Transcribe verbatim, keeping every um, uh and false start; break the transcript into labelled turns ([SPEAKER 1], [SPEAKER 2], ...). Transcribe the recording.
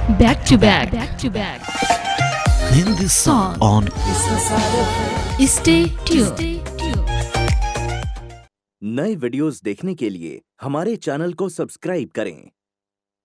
[SPEAKER 1] back to back, back to back.
[SPEAKER 2] Hindi song on
[SPEAKER 1] Stay tuned.
[SPEAKER 3] नए videos देखने के लिए हमारे चैनल को सब्सक्राइब करें